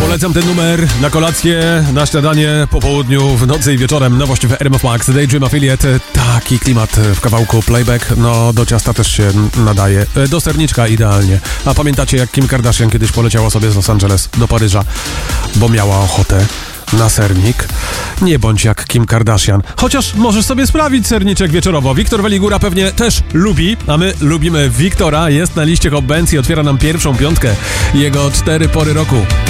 Polecam ten numer na kolację, na śniadanie, po południu, w nocy i wieczorem. Nowość w RMF Max, Daydream Affiliate. Taki klimat w kawałku Playback, no do ciasta też się nadaje. Do serniczka idealnie. A pamiętacie, jak Kim Kardashian kiedyś poleciała sobie z Los Angeles do Paryża, bo miała ochotę na sernik? Nie bądź jak Kim Kardashian. Chociaż możesz sobie sprawić serniczek wieczorowo. Wiktor Weligura pewnie też lubi, a my lubimy Wiktora. Jest na liście Hot Bands i otwiera nam pierwszą piątkę. Jego 4 pory roku.